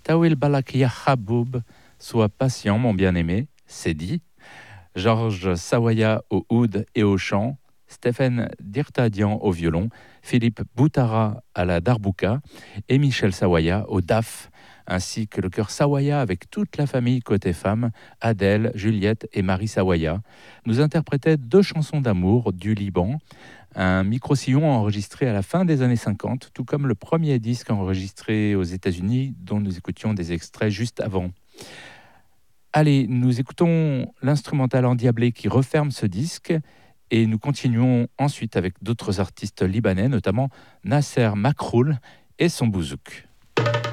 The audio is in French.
Tawil Balak Yahaboub, sois patient, mon bien-aimé, c'est dit. Georges Sawaya au oud et au chant, Stéphane Dirtadian au violon, Philippe Boutara à la darbouka et Michel Sawaya au daf, ainsi que le chœur Sawaya avec toute la famille côté femme, Adèle, Juliette et Marie Sawaya, nous interprétaient 2 chansons d'amour du Liban, un micro-sillon enregistré à la fin des années 50, tout comme le premier disque enregistré aux États-Unis dont nous écoutions des extraits juste avant. Allez, nous écoutons l'instrumental endiablé qui referme ce disque et nous continuons ensuite avec d'autres artistes libanais, notamment Nasser Makroul et son bouzouk.